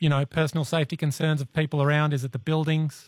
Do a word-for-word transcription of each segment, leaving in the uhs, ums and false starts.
you know, personal safety concerns of people around? Is it the buildings?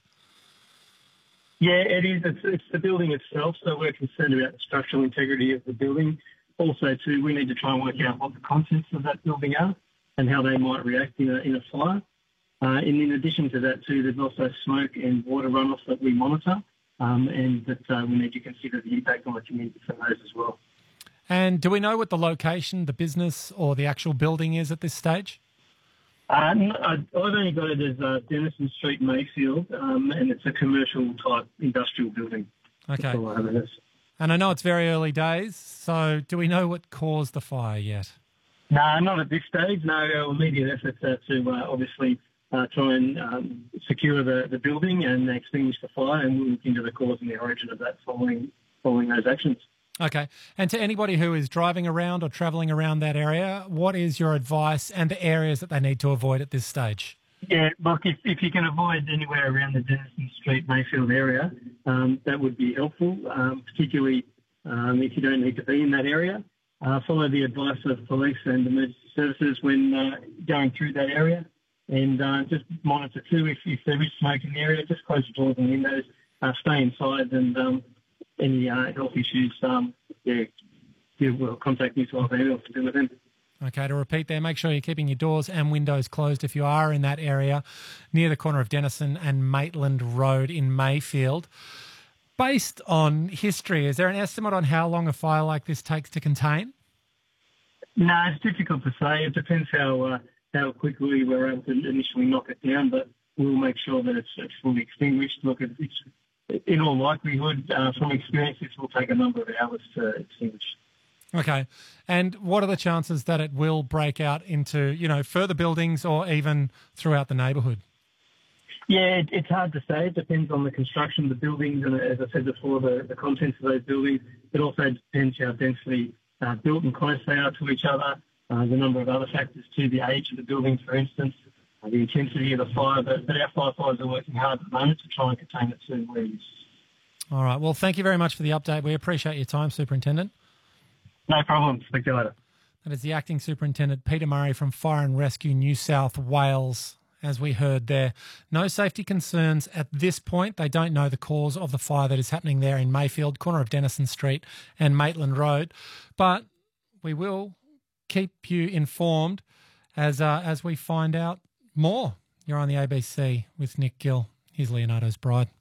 Yeah, it is. It's, it's the building itself, so we're concerned about the structural integrity of the building. Also, too, we need to try and work out what the contents of that building are and how they might react in a, in a fire. Uh, and in addition to that, too, there's also smoke and water runoff that we monitor, um, and that uh, we need to consider the impact on the community from those as well. And do we know what the location, the business or the actual building is at this stage? Uh, I've only got it as uh, Denison Street, Mayfield, um, and it's a commercial type industrial building. Okay. That's all I have it as. And I know it's very early days, so do we know what caused the fire yet? No, not at this stage. No, our immediate efforts are to uh, obviously uh, try and um, secure the, the building and extinguish the fire, and we'll look into the cause and the origin of that following following those actions. Okay. And to anybody who is driving around or travelling around that area, what is your advice and the areas that they need to avoid at this stage? Yeah, look, if, if you can avoid anywhere around the Denison Street, Mayfield area, um, that would be helpful, um, particularly um, if you don't need to be in that area. Uh, follow the advice of police and emergency services when uh, going through that area, and uh, just monitor too if, if there is smoke in the area. Just close the doors and windows, uh, stay inside, and um, any uh, health issues, um, yeah, you will contact New South Wales to deal with them. Okay, to repeat there, make sure you're keeping your doors and windows closed if you are in that area near the corner of Denison and Maitland Road in Mayfield. Based on history, is there an estimate on how long a fire like this takes to contain? No, it's difficult to say. It depends how uh, how quickly we're able to initially knock it down, but we'll make sure that it's, it's fully extinguished. Look, it's, in all likelihood, uh, from experience, this will take a number of hours to extinguish. Okay. And what are the chances that it will break out into, you know, further buildings or even throughout the neighbourhood? Yeah, it, it's hard to say. It depends on the construction of the buildings and, as I said before, the, the contents of those buildings. It also depends how densely uh, built and close they are to each other, uh, the number of other factors too, the age of the buildings, for instance, uh, the intensity of the fire. But, but our firefighters are working hard at the moment to try and contain it to where it is. All right. Well, thank you very much for the update. We appreciate your time, Superintendent. No problem. Speak to you later. That is the Acting Superintendent, Peter Murray from Fire and Rescue New South Wales. As we heard there, no safety concerns at this point. They don't know the cause of the fire that is happening there in Mayfield, corner of Denison Street and Maitland Road. But we will keep you informed as uh, as we find out more. You're on the A B C with Nick Gill. Here's Leonardo's Bride.